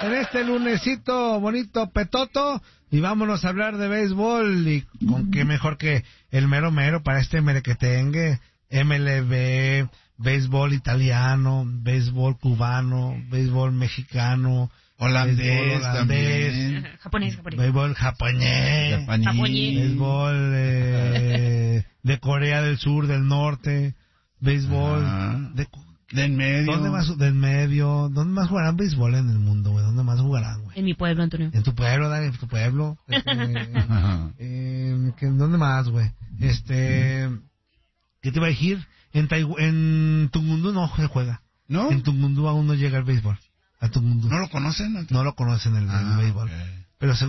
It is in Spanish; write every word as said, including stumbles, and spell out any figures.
en este lunesito bonito petoto y vámonos a hablar de béisbol y con qué mejor que el mero mero para este merequetengue, M L B, béisbol italiano, béisbol cubano, béisbol mexicano, holandés, béisbol holandés también. japonés, japonés, béisbol japonés, japonés. béisbol eh, de Corea del Sur, del Norte, béisbol ah, de, de en medio. ¿Dónde más de en medio? ¿Dónde más jugarán béisbol en el mundo, güey? ¿Dónde más jugarán, güey? En mi pueblo, Antonio. En tu pueblo, dale, en tu pueblo. Este, eh, ¿qué- ¿Dónde más, güey? Este, ¿qué te iba a decir? En Taiwán, en Tungundu no se juega. ¿No? En Tungundu aún no llega el béisbol. A Tungundu. ¿No lo conocen? No lo conocen el, el Ah, béisbol. okay. Pero